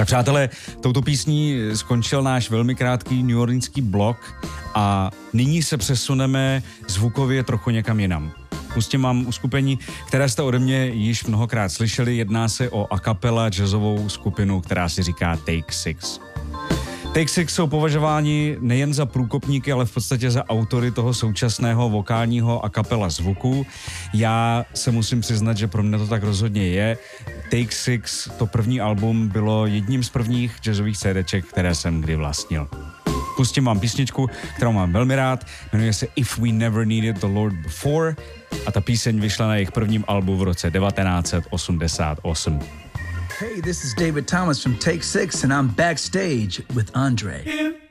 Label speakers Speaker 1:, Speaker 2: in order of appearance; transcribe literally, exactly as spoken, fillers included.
Speaker 1: Přátelé, touto písní skončil náš velmi krátký neworleanský blok a nyní se přesuneme zvukově trochu někam jinam. Pustím vám uskupení, které jste ode mě již mnohokrát slyšeli. Jedná se o a cappella jazzovou skupinu, která si říká Take Six. Take Six jsou považováni nejen za průkopníky, ale v podstatě za autory toho současného vokálního a cappella zvuku. Já se musím přiznat, že pro mě to tak rozhodně je. Take Six, to první album, bylo jedním z prvních jazzových CDček, které jsem kdy vlastnil. Pustím vám písničku, kterou mám velmi rád, jmenuje se If We Never Needed the Lord Before a ta píseň vyšla na jejich prvním albu v roce devatenáct set osmdesát osm.
Speaker 2: Hey, this is David Thomas from Take Six and I'm backstage with Andre.